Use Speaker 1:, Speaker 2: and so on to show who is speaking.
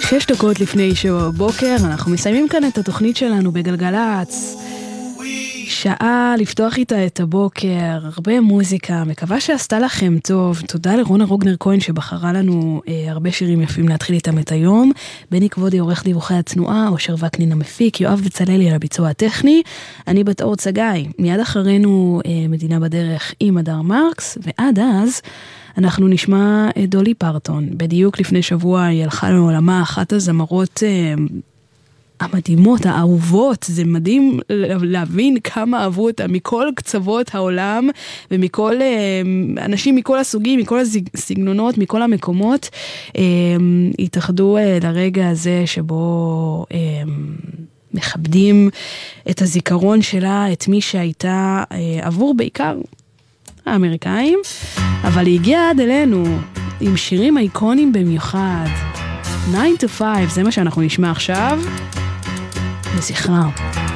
Speaker 1: 6 דקות לפני 7 בבוקר, אנחנו מסיימים כאן את התוכנית שלנו בגלגלץ. שעה לפתוח איתה את הבוקר, הרבה מוזיקה, מקווה שעשתה לכם טוב. תודה לרונה רוגנר כהן שבחרה לנו הרבה שירים יפים להתחיל איתם את היום. בני כבודי עורך דיווחי התנועה, אושר וקנין המפיק, יואב בצללי על הביצוע הטכני, אני בת אור צגאי. מיד אחרינו מדינה בדרך עם הדר מרקס, ועד אז אנחנו נשמע את דולי פרטון. בדיוק לפני שבוע היא הלכה לעולמה, אחת הזמרות המדהימות, האהובות. זה מדהים להבין כמה אהבו אותה מכל קצוות העולם, ומכל אנשים מכל הסוגים, מכל הסגנונות, מכל המקומות, התאחדו לרגע הזה שבו מכבדים את הזיכרון שלה, את מי שהייתה עבור בעיקר האמריקאים, אבל היא הגיעה עד אלינו עם שירים אייקונים במיוחד. 9 to 5, זה מה שאנחנו נשמע עכשיו. לזכרה.